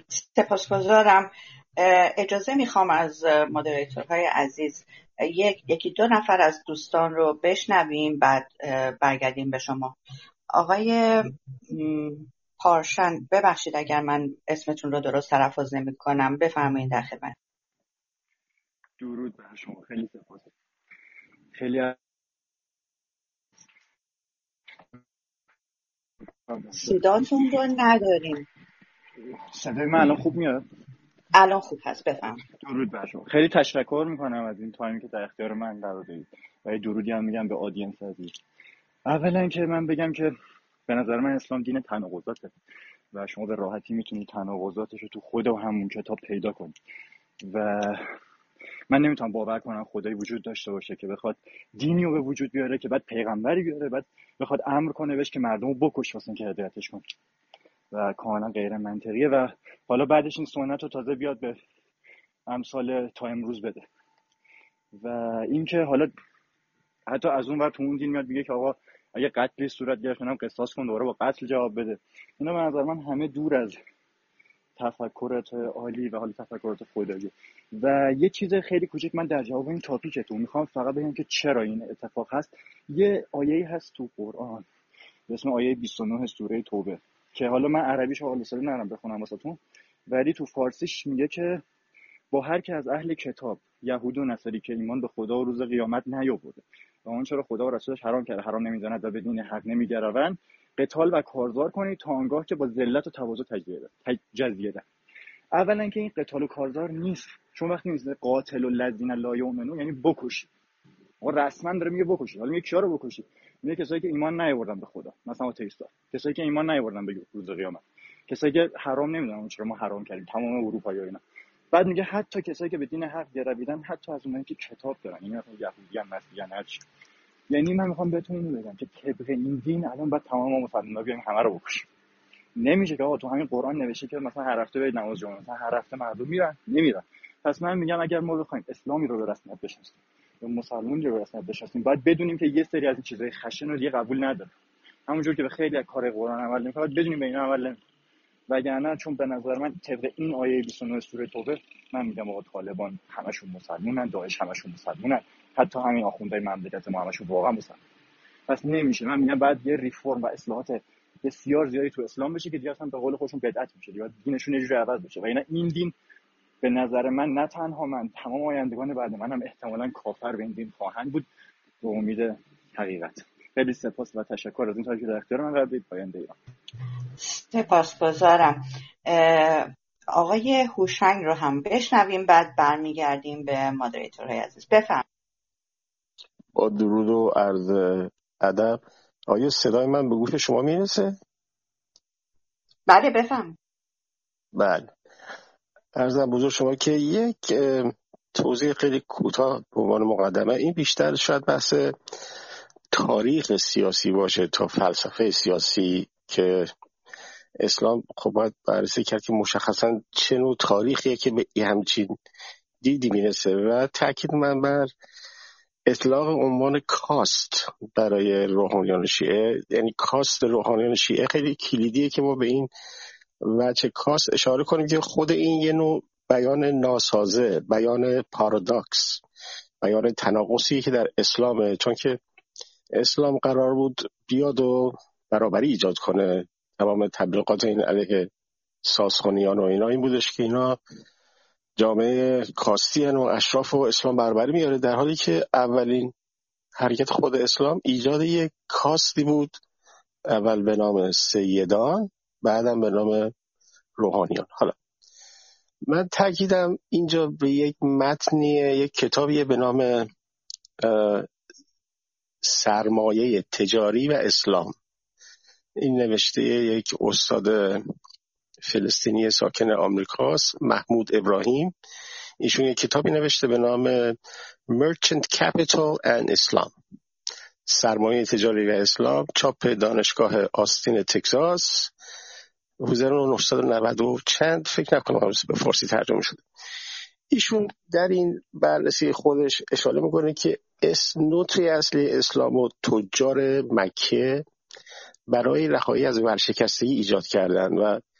سپاسگزارم. اجازه میخوام از مدیریتورهای عزیز یکی دو نفر از دوستان رو بشنویم، بعد برگردیم به شما. آقای پارشان، ببخشید اگر من اسمتون رو درست تلفظ نمی کنم، بفرمایید در خدمت. درود بر شما. خیلی سپاس. خیلی صداتون رو نداریم. صدای من الان خوب میاد؟ الان خوب هست، بفرمایید. درود بر شما. خیلی تشکر میکنم از این تایمی که در اختیار من قرار دادید و درودی هم میگم به آدینس عزیز. اولا که من بگم که به نظر من اسلام دین تناقضاته و شما به راحتی میتونید تناقضاتش رو تو خود و همون کتاب پیدا کنید و من نمیتونم باور کنم خدایی وجود داشته باشه که بخواد دینی رو به وجود بیاره که بعد پیغمبری بیاره بعد بخواد امر کنه بهش که مردم رو بکش واسه اینکه هدایتش کنه و کاملا غیر منطقیه و حالا بعدش این سنت رو تازه بیاد به امثال تا امروز بده و اینکه حالا حتی از اون ور تو اون دین میاد میگه که آقا اگه قتلی صورت گرفت اونم قصاص کن، دوباره با قتل جواب بده. اینا به نظر من همه دور از تفکرات عالی و حال تفکرات خدایی. و یه چیز خیلی کوچیک من در جواب این تاپیکتون میخوام فقط بگم که چرا این اتفاق هست. یه آیه هست تو قرآن به اسم آیه 29 سوره توبه که حالا من عربیشو حالا سری نرم بخونم واسهتون، ولی تو فارسیش میگه که با هر که از اهل کتاب یهود و نصاری که ایمان به خدا و روز قیامت نیاورده و آن چرا خدا و رسولش حرام کرده حرام نمی‌داند و بدین حق نمی‌گروند قتال و کارزار کنید تا آنگاه که با ذلت و تواضع تجزیه ده. اولا که این قتال و کارزار نیست، چون وقتی میگه قاتل الذین لا یؤمنون یعنی بکشید. ما رسما داره میگه بکشید. حالا میگه کیا رو بکشید؟ میگه کسایی که ایمان نیاوردن به خدا، مثلا آتئیستا، کسایی که ایمان نیاوردن به روز قیامت، کسایی که حرام نمیدونن چرا ما حرام کردیم، تمام اروپایی و اینا. بعد میگه حتی کسایی که به دین حق گرویدن، حتی از اونایی که کتاب دارن، یعنی مثلا یهودیان، مسیحیان، هر چی. یعنی من میخوام بهتون اینو بگم که طبق این دین الان باید تمام ما مسلمان‌ها بیایم همه رو بکشیم. نمیشه که آقا تو همین قرآن نوشته که مثلا هر هفته برید نماز جمعه، مثلا هر هفته مردم نمیرن. پس من میگم اگر ما بخوایم اسلامی رو به رسمیت بشناسیم یا مسلمانی رو به رسمیت بشناسیم، باید بدونیم که یه سری از این چیزای خشن رو دیگه قبول نداره. همونجور که به خیلی از کار قرآن عمل نمی‌کنه، بدونیم به اینا عمل نمی‌کنه. وگرنه چون به نظر من طبق این آیه 29 سوره توبه من میگم آقا طالبان همشون مسلمانن، داعش همشون مسلمانن، حتی همین آخوندهای مملکت ما همشون واقعا مسلمانن. پس نمیشه. من میگم بعد یه ریفرم و اصلاحات بسیار زیادی تو اسلام بشه که دیگه اصلا به قول خودشون بدعت میشه، دیگه دینشون یه جوری عوض بشه. و اینا این دین به نظر من نه تنها من، تمام آیندگان بعد من هم احتمالاً کافر به این دین خواهند بود به امید حقیقت. خیلی سپاس و تشکر از این تاریخی که در اختیار من قرار دادید. پاینده ایران. سپاسگزارم. آقای هوشنگ رو هم بشنویم، بعد برمیگردیم به مدیریتورهای عزیز. بفرمایید. با درود و عرض ادب. آیا صدای من به گوش شما میرسه؟ بله بفرمایید. بله. عرضم بزرگ شما که یک توضیح خیلی کوتاه به عنوان مقدمه. این بیشتر شاید بحث تاریخ سیاسی باشه تا فلسفه سیاسی که اسلام خب باید بررسی کرد که مشخصا چه نوع تاریخیه که به همچین دیدی میرسه و تاکید من بر اطلاق عنوان کاست برای روحانیان شیعه، یعنی کاست روحانیان شیعه خیلی کلیدیه که ما به این وجه کاست اشاره کنیم که خود این یه نوع بیان ناسازه، بیان پارادوکس، بیان تناقضی که در اسلامه، چون که اسلام قرار بود بیاد و برابری ایجاد کنه. تمام تبلیغات این علیه ساسخونیان و اینا این بودش که اینا جامعه کاستی هن و اشراف و اسلام برابری میاره، در حالی که اولین حرکت خود اسلام ایجاد یک کاستی بود، اول به نام سیدان، بعدم به نام روحانیان. حالا من تاکیدم اینجا به یک متنیه، یک کتابیه به نام سرمایه تجاری و اسلام. این نوشته یک استاد فلسطینی ساکن آمریکاست، محمود ابراهیم. ایشون یک کتابی نوشته به نام Merchant Capital and Islam، سرمایه تجاری و اسلام، چاپ دانشگاه آستین تگزاس 1990 و چند، فکر نکنم به فارسی ترجمه شده. ایشون در این بررسی خودش اشاره میکنه که نوتری اصلی اسلام و تجار مکه برای رهایی از ورشکستگی ایجاد کردن و